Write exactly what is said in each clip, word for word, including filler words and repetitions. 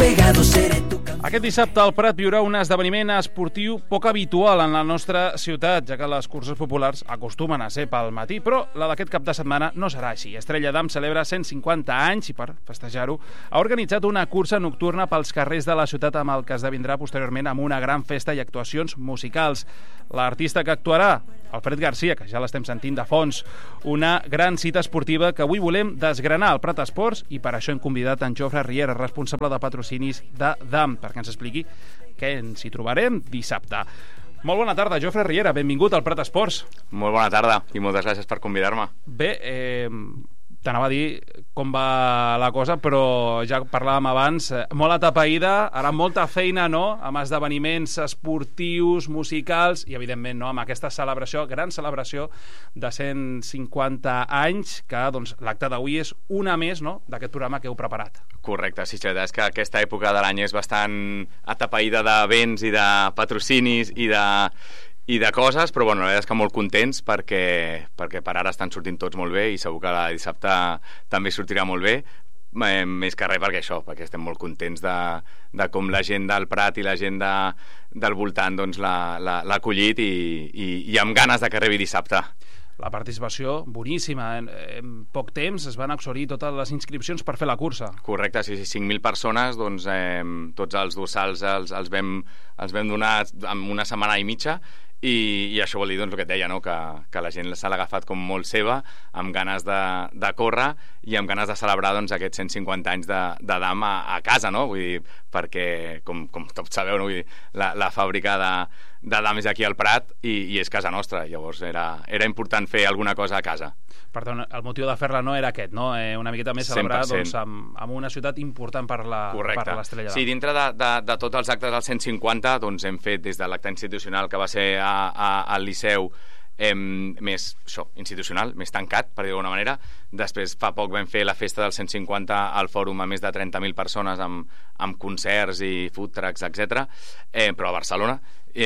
pegado, seré tu canción. Aquest dissabte al Prat hi haurà un esdeveniment esportiu poc habitual en la nostra ciutat, ja que les curses populars acostumen a ser pel matí, però la d'aquest cap de setmana no serà així. Estrella Damm celebra cent cinquanta anys i per festejar-ho ha organitzat una cursa nocturna pels carrers de la ciutat amb el que esdevindrà posteriorment amb una gran festa i actuacions musicals. L'artista que actuarà, Alfred Garcia, que ja l'estem sentint de fons, una gran cita esportiva que avui volem desgranar al Prat Esports i per això hem convidat en Jofre Riera, responsable de patrocinis de Damm, perquè ens expliqui què ens hi trobarem dissabte. Molt bona tarda, Jofre Riera, benvingut al Prat Esports. Molt bona tarda i moltes gràcies per convidar-me. Bé, eh, t'anava a dir com va la cosa, però ja parlàvem abans, eh, molt atapeïda, ara molta feina, no?, amb esdeveniments esportius, musicals i, evidentment, no?, amb aquesta celebració, gran celebració de cent cinquanta anys, que doncs, l'acte d'avui és una més, no?, d'aquest programa que heu preparat. Correcte, sí, la veritat és que aquesta època de l'any és bastant atapeïda d'events i de patrocinis i de... i de coses, però bueno, la veritat és que molt contents perquè, perquè per ara estan sortint tots molt bé i segur que la dissabte també sortirà molt bé, eh, més que res perquè això, perquè estem molt contents de, de com la gent del Prat i la gent de, del voltant doncs, l'ha, l'ha, l'ha acollit i, i, i amb ganes de que arribi dissabte. La participació boníssima, en, en poc temps es van exhaurir totes les inscripcions per fer la cursa. Correcte, sí, sí, cinc mil persones, doncs eh, tots els dorsals els, els, vam, els vam donar en una setmana i mitja. I, i això vol dir doncs, el que et deia, no? que, que la gent se l'ha agafat com molt seva, amb ganes de, de córrer i amb ganes de celebrar doncs, aquests cent cinquanta anys de, de Damm a, a casa, no? Vull dir, perquè, com, com tots sabeu, no? Vull dir, la, la fàbrica de, de Damm és aquí al Prat i, i és casa nostra, llavors era, era important fer alguna cosa a casa. Per tant, el motiu de fer-la no era aquest, no? Eh, una miqueta més celebrar doncs, amb, amb una ciutat important per l'Estrella Damm. Sí, dintre de, de, de tots els actes del cent cinquanta doncs, hem fet des de l'acte institucional que va ser a, a, al Liceu, eh, més això, institucional, més tancat, per dir d'alguna manera. Després, fa poc vam fer la festa del cent cinquanta al fòrum a més de trenta mil persones amb, amb concerts i food trucks, etcètera, eh, però a Barcelona. I,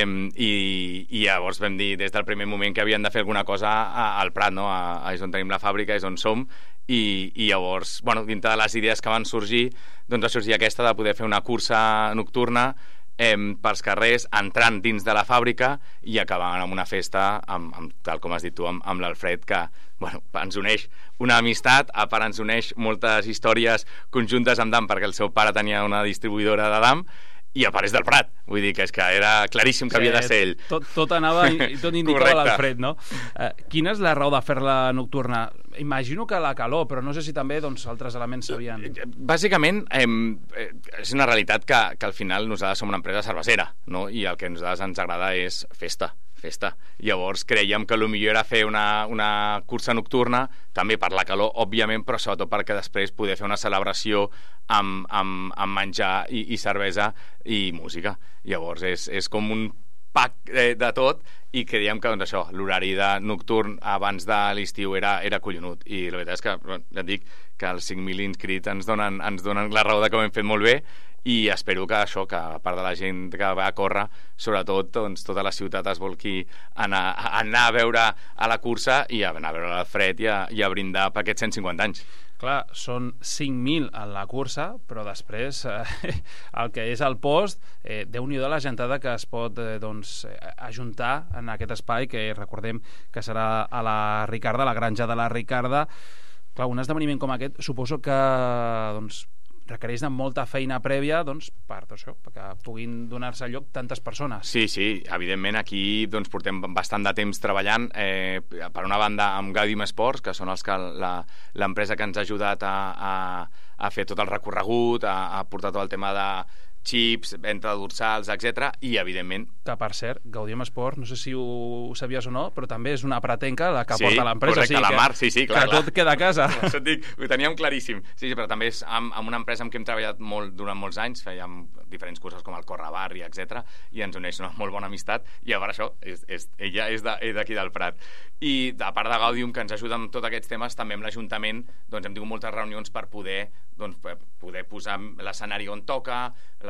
i llavors vam dir des del primer moment que havien de fer alguna cosa a, al Prat, no? A, a, és on tenim la fàbrica, és on som, i, i llavors, bueno, dintre de les idees que van sorgir, doncs va sorgir aquesta de poder fer una cursa nocturna eh, pels carrers, entrant dins de la fàbrica i acabant amb una festa amb, amb, tal com has dit tu, amb, amb l'Alfred, que bueno, ens uneix una amistat, a part ens uneix moltes històries conjuntes amb Damm, perquè el seu pare tenia una distribuïdora de Damm i a part és del Prat, vull dir que és que era claríssim que sí, havia de ser ell. Tot, tot anava i tot indicava l'Alfred, no? Eh, quina és la raó de fer-la nocturna? Imagino que la calor, però no sé si també doncs, altres elements s'havien... Bàsicament, eh, és una realitat que, que al final nosaltres som una empresa cervesera, no? I el que a nosaltres ens agrada és festa, festa. Llavors creiem que el millor era fer una, una cursa nocturna, també per la calor, òbviament, però sobretot perquè després poder fer una celebració amb, amb, amb menjar i, i cervesa i música. Llavors és, és com un pack eh, de tot i creiem que doncs, això, l'horari de nocturn abans de l'estiu era, era collonut i la veritat és que, bueno, ja et dic que els cinc mil inscrits ens donen, ens donen la raó de que ho hem fet molt bé i espero que això, que a part de la gent que va a córrer, sobretot doncs, tota la ciutat es volqui anar, anar a veure a la cursa i anar a veure l'Alfred i, a, i a brindar per aquests cent cinquanta anys. Clar, són cinc mil en la cursa, però després eh, el que és el post, eh, Déu-n'hi-do la gentada que es pot eh, doncs, ajuntar en aquest espai, que recordem que serà a la Ricarda, la granja de la Ricarda. Clar, un esdeveniment com aquest suposo que doncs, requereix de molta feina prèvia doncs, per això, perquè puguin donar-se lloc tantes persones. Sí, sí, evidentment aquí doncs, portem bastant de temps treballant, eh, per una banda amb Gaudium Esports, que són els que l'empresa que ens ha ajudat a, a, a fer tot el recorregut, a, a portar tot el tema de xips, venda de dorsals, etcètera. I, evidentment... Que, per cert, Gaudium Esport, no sé si ho sabies o no, però també és una pretenca la que sí, porta l'empresa. Correcte, sí, la que, Mar, sí, sí, clar. Que clar. tot queda a casa. Això et dic, ho teníem claríssim. Sí, sí, però també és amb, amb una empresa amb què hem treballat molt, durant molts anys, fèiem diferents curses com el Correbarri, etcètera, i ens uneix una molt bona amistat, i a part això, és, és, ella és d'aquí de, del Prat. I, a part de Gaudium, que ens ajuda amb tots aquests temes, també amb l'Ajuntament doncs, hem tingut moltes reunions per poder, doncs, poder posar l'escenari on toca, la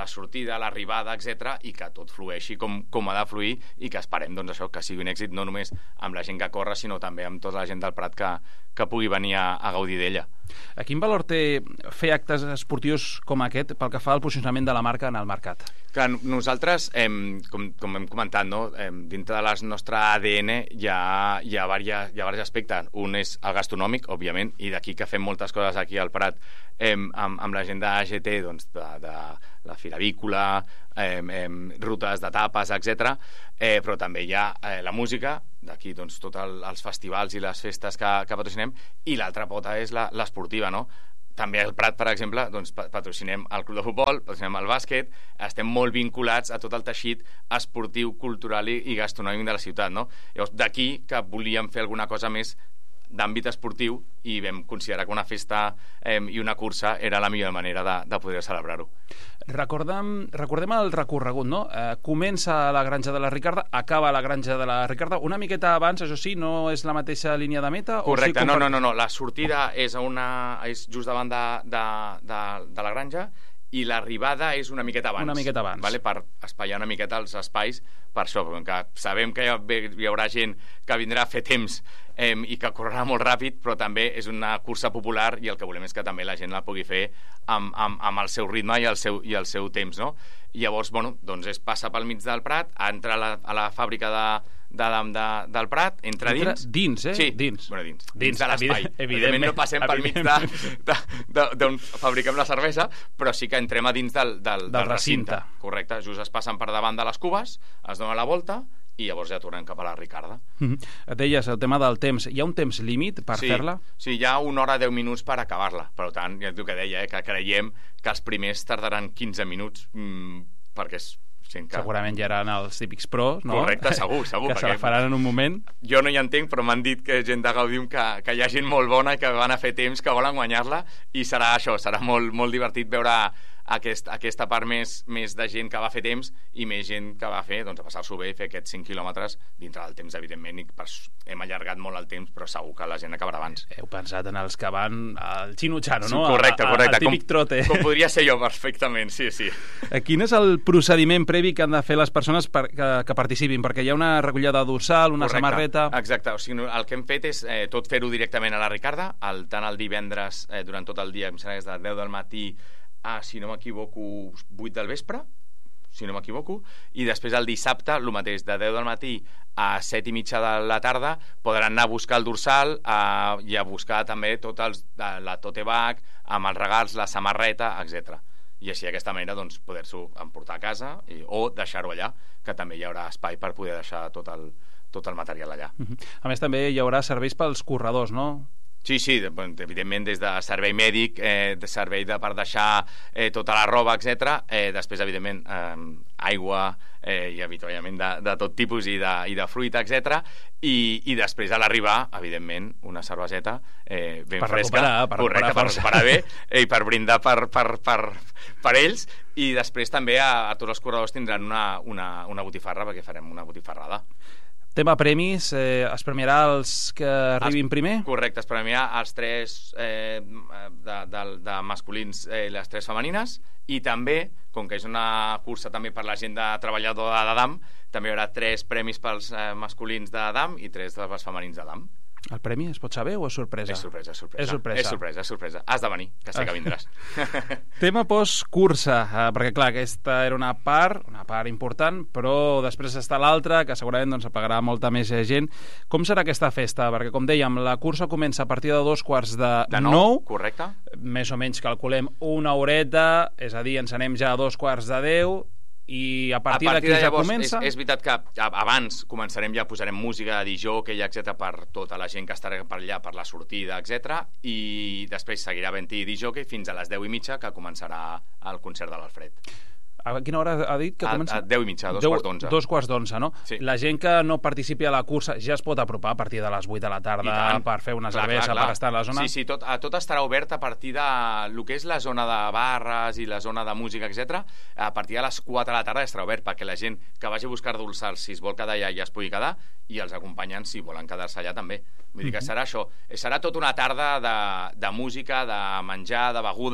la sortida, l'arribada, etcètera, i que tot flueixi com, com ha de fluir i que esperem doncs, això, que sigui un èxit no només amb la gent que corre, sinó també amb tota la gent del Prat que, que pugui venir a, a gaudir d'ella. A quin valor té fer actes esportius com aquest pel que fa al posicionament de la marca en el mercat? Clar, nosaltres, eh, com, com hem comentat, no? eh, dintre del nostre A D N hi ha, hi ha, diversos, hi ha diversos aspectes. Un és el gastronòmic, òbviament, i d'aquí que fem moltes coses aquí al Prat eh, amb, amb la gent de A G T, doncs, de, de la firavícola, eh, eh, rutes d'etapes, etcètera. Eh, però també hi ha eh, la música, d'aquí doncs, tots el, els festivals i les festes que, que patrocinem, i l'altra pota és la, l'esportiva, no? També al Prat, per exemple, doncs, patrocinem el club de futbol, patrocinem el bàsquet, estem molt vinculats a tot el teixit esportiu, cultural i, i gastronòmic de la ciutat, no? Llavors, d'aquí que volíem fer alguna cosa més d'àmbit esportiu i vam considerar que una festa eh, i una cursa era la millor manera de, de poder celebrar-ho. Recordem, recordem el recorregut, no? Eh, comença a la Granja de la Ricarda, acaba a la Granja de la Ricarda, una miqueta abans, això sí, no és la mateixa línia de meta? Correcte, o sí, no, no, no, no, la sortida és, a una, és just davant de, de, de, de la Granja i l'arribada és una miqueta abans. Una miqueta abans. Vale? Per espaiar una miqueta els espais per això, perquè sabem que hi haurà gent que vindrà a fer temps eh, i que correrà molt ràpid, però també és una cursa popular i el que volem és que també la gent la pugui fer amb, amb, amb el seu ritme i el seu, i el seu temps, no? I llavors, bueno, doncs es passa pel mig del Prat, entra a la, a la fàbrica de d'Adam de, del Prat, entra dins. Entra dins, eh? Sí, dins. Bueno, dins. Dins, dins de l'espai. Evident, evidentment no passem pel mig d'on fabriquem la cervesa, però sí que entrem a dins del, del, del, del recinte. recinte. Correcte, just es passen per davant de les cubes, es dona la volta i llavors ja tornem cap a la Ricarda. Mm-hmm. Et deies el tema del temps. Hi ha un temps límit per sí, fer-la? Sí, hi ha una hora deu minuts per acabar-la. Per tant, ja és el que deia, eh, que creiem que els primers tardaran quinze minuts mmm, perquè és que... segurament ja eren els típics pros, no? Correcte, segur, segur. Que se la faran en un moment. Jo no hi entenc, però m'han dit que gent de Gaudium que, que hi ha gent molt bona i que van a fer temps, que volen guanyar-la, i serà això, serà molt, molt divertit veure aquest, aquesta part més, més de gent que va fer temps i més gent que va fer, doncs, a passar-s'ho bé i fer aquests cinc quilòmetres dintre del temps, evidentment, i per, hem allargat molt el temps, però segur que la gent acabarà abans. Heu pensat en els que van al xino-xano, no? Correcte, correcte. Al típic trote. Com, com podria ser jo, perfectament, sí, sí. Quin és el procediment previ que han de fer les persones per, que, que participin? Perquè hi ha una recollida de dorsal, una correcte, samarreta... Exacte, o sigui, el que hem fet és eh, tot fer-ho directament a la Ricarda, el, tant el divendres, eh, durant tot el dia, em sembla que és de deu del matí a, si no m'equivoco, vuit del vespre, si no m'equivoco, i després el dissabte, el mateix, de deu del matí a set i mitja de la tarda, podran anar a buscar el dorsal a, i a buscar també tot els, la tote bag, amb els regals, la samarreta, etcètera. I així d'aquesta manera doncs, poder-s'ho emportar a casa i, o deixar-ho allà, que també hi haurà espai per poder deixar tot el, tot el material allà. A més, també hi haurà serveis pels corredors, no? Sí, sí, evidentment des de servei mèdic, eh, de servei de per deixar eh, tota la roba, etcètera. Eh, després, evidentment, eh, aigua eh, i habitualment de, de tot tipus i de, i de fruita, etcètera. I, i després a l'arribar, evidentment, una cerveseta eh, ben per fresca, recuperar, per correcte, recuperar per recuperar bé eh, i per brindar per, per, per, per ells. I després també a, a tots els corredors tindran una, una, una botifarra, perquè farem una botifarrada. Tema premis, eh, es premiarà els que arribin primer? Correcte, es premiarà els tres eh, de, de, de masculins i eh, les tres femenines, i també, com que és una cursa també per la gent de treballador d'Adam, també hi haurà tres premis pels eh, masculins d'Adam i tres dels femenins d'Adam. El premi es pot saber o és sorpresa? És sorpresa, és sorpresa. És sorpresa, és sorpresa, és sorpresa. Has de venir, que sé que vindràs. Tema post-cursa, eh, perquè clar, aquesta era una part, una part important, però després està l'altra, que segurament doncs, apagarà molta més gent. Com serà aquesta festa? Perquè, com dèiem, la cursa comença a partir de dos quarts de, de nou, nou. Correcte. Més o menys calculem una horeta, és a dir, ens anem ja a dos quarts de deu, i a partir, a partir d'aquí ja comença... És, és veritat que abans començarem, ja posarem música de disjockey, etcètera, per tota la gent que estarà per allà, per la sortida, etcètera, i després seguirà havent-hi disjockey fins a les deu i mitja, que començarà el concert de l'Alfred. A quina hora ha dit que comença? A, a deu i mitja, a dos Deu, quarts d'onze. Dos quarts d'onze, no? Sí. La gent que no participi a la cursa ja es pot apropar a partir de les vuit de la tarda per fer una cervesa, per estar a la zona? Sí, sí, tot, a, tot estarà obert a partir de el que és la zona de barres i la zona de música, etcètera. A partir de les quatre de la tarda estarà obert perquè la gent que vagi a buscar dolçals, si es vol quedar allà, ja es pugui quedar, i els acompanyants, si volen quedar-se allà, també. Vull dir que serà això. Serà tota una tarda de, de música, de menjar, de beguda,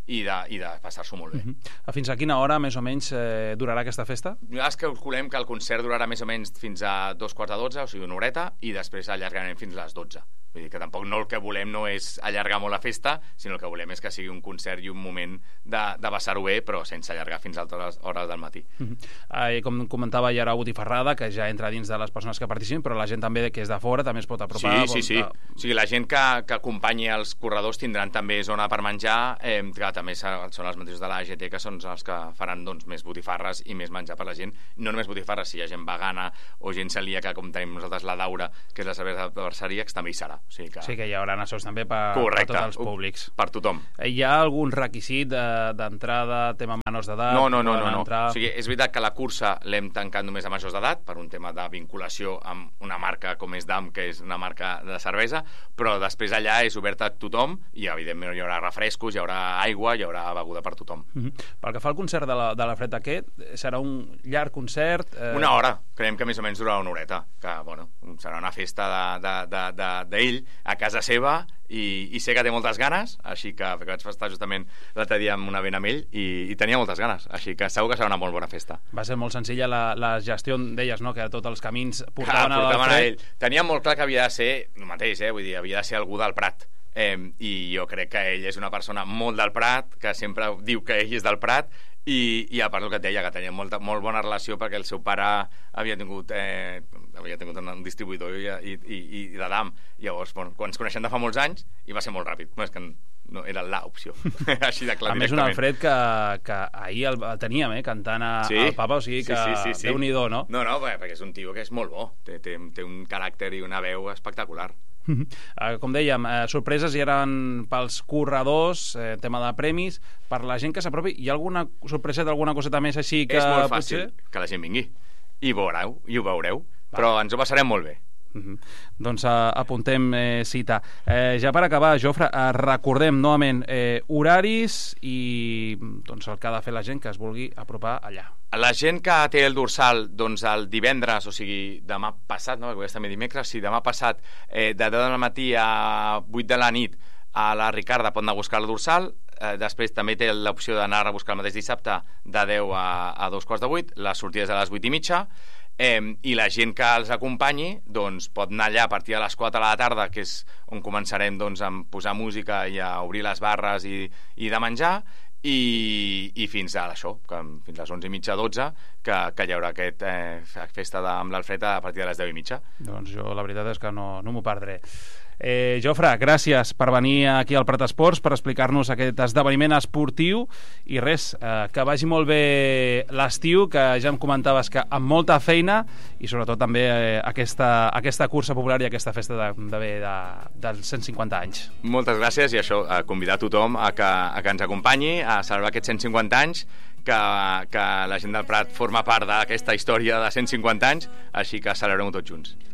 i de, i de passar-s'ho molt bé. Uh-huh. Fins a quina hora, més o menys, eh, durarà aquesta festa? Nosaltres calculem que el concert durarà més o menys fins a dos quarts de dotze, o sigui una horeta, i després allargarem fins a les dotze. Vull dir que tampoc no el que volem no és allargar molt la festa, sinó el que volem és que sigui un concert i un moment de, de passar-ho bé, però sense allargar fins a altres hores del matí. Uh-huh. eh, com comentava, hi haurà botifarrada, que ja entra dins de les persones que participin, però la gent també que és de fora també es pot apropar. Sí, sí, sí. A... O sigui, la gent que, que acompanyi els corredors tindran també zona per menjar, eh, que també són els mateixos de la A G T, que són els que faran doncs, més botifarres i més menjar per la gent. No només botifarres, si hi ha gent vegana o gent celíaca, com tenim nosaltres la Daura, que és la cervesa d'adversària, que també hi serà. O sigui que... Sí, que hi haurà assos també per, Correcte, per tots els públics. Per tothom. Hi ha algun requisit d'entrada, tema menors d'edat? No, no, no, no, no. Entrar... O sigui, és veritat que la cursa l'hem tancat només a majors d'edat, per un tema de vinculació amb una marca com és D A M, que és una marca de cervesa, però després allà és oberta a tothom i evidentment hi haurà refrescos, hi haurà aigua, hi haurà beguda per tothom. Uh -huh. Pel que fa al concert de la, de la fred aquest, serà un llarg concert? Eh... Una hora, creiem que més o menys durarà una horeta, que bueno, serà una festa d'ell de, de, de, de, a casa seva, i, i sé que té moltes ganes, així que, que vaig estar justament l'altre dia amb una vena amb ell i, i tenia moltes ganes, així que segur que serà una molt bona festa. Va ser molt senzilla la, la gestió d'elles, no? Que tots els camins portaven, ah, portaven a ell. Tenia molt clar que havia de ser el mateix, eh? Vull dir, havia de ser algú del Prat. Eh, i jo crec que ell és una persona molt del Prat, que sempre diu que ell és del Prat, i, i a part el que et deia, que tenia molta, molt bona relació perquè el seu pare havia tingut eh, havia tingut un distribuïdor i, i, i, i de D A M. Llavors, bueno, quan ens coneixem de fa molts anys, i va ser molt ràpid. No, és que no era l'opció. Així de clar, a més, un Alfred que, que ahir el, el teníem, eh, cantant a, sí? al Papa, o sigui que sí, sí, sí, sí. Déu-n'hi-do, no? No, no, perquè és un tio que és molt bo. Té, té, té un caràcter i una veu espectacular. Uh, com dèiem, uh, sorpreses hi eren pels corredors, eh, tema de premis, per la gent que s'apropi. Hi ha alguna sorpresa d'alguna coseta més així que... És molt fàcil potser... que la gent vingui i veureu, i ho veureu, Va. Però ens ho passarem molt bé. Uh -huh. Doncs uh, apuntem eh, cita. Eh, ja per acabar, Jofre, uh, recordem novament eh, horaris i doncs, el que ha de fer la gent que es vulgui apropar allà. La gent que té el dorsal doncs, el divendres, o sigui, demà passat, no? Perquè també dimecres, sí, demà passat, eh, de deu del matí a vuit de la nit, a la Ricarda pot anar a buscar el dorsal. Eh, després també té l'opció d'anar a buscar el mateix dissabte de deu a, a dos quarts de vuit, les sortides a les vuit i mitja. Eh, i la gent que els acompanyi doncs, pot anar allà a partir de les quatre de la tarda, que és on començarem doncs, a posar música i a obrir les barres i, i de menjar, i, i fins a això, que, fins a les onze i mitja, dotze, que, que hi haurà aquest eh, festa de, amb l'Alfred a partir de les deu i mitja. Doncs jo la veritat és que no, no m'ho perdré. Eh, Jofre, gràcies per venir aquí al Prat Esports per explicar-nos aquest esdeveniment esportiu i res, eh, que vagi molt bé l'estiu, que ja em comentaves que amb molta feina i sobretot també eh, aquesta, aquesta cursa popular i aquesta festa de, de, de, dels cent cinquanta anys. Moltes gràcies i això, a convidar a tothom a que, a que ens acompanyi a celebrar aquests cent cinquanta anys, que, que la gent del Prat forma part d'aquesta història de cent cinquanta anys, així que celebrem-ho tots junts.